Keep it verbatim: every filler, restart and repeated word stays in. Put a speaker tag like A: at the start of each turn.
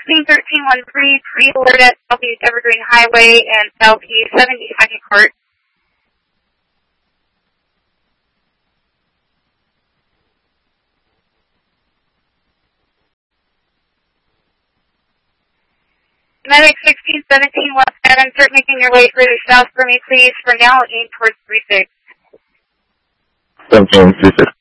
A: sixteen thirteen one three, pre-alert at Southeast Evergreen Highway and Southeast seventy-second Court. Medic sixteen seventeen West Adams, start making your way further south for me, please. For now, aim towards three six.
B: seventeen three six.